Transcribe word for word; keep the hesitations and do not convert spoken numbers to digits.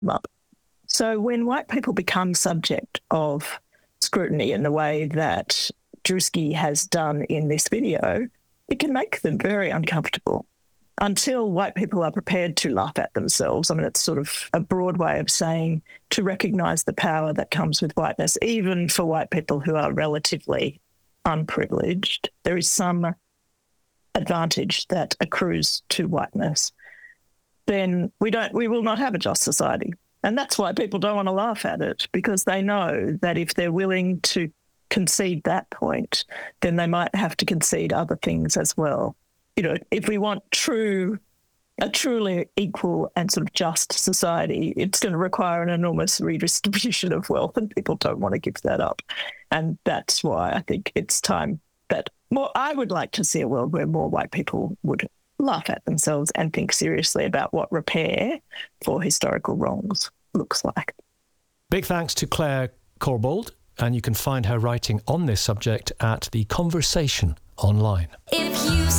up. So when white people become subject of scrutiny in the way that Drewski has done in this video, it can make them very uncomfortable. Until white people are prepared to laugh at themselves, I mean, it's sort of a broad way of saying to recognise the power that comes with whiteness, even for white people who are relatively unprivileged. There is some advantage that accrues to whiteness. Then we don't, we will not have a just society. And that's why people don't want to laugh at it, because they know that if they're willing to concede that point, then they might have to concede other things as well. You know, if we want true, a truly equal and sort of just society, it's going to require an enormous redistribution of wealth, and people don't want to give that up. And that's why I think it's time that more, I would like to see a world where more white people would laugh at themselves and think seriously about what repair for historical wrongs looks like. Big thanks to Claire Corbould, and you can find her writing on this subject at The Conversation online. If you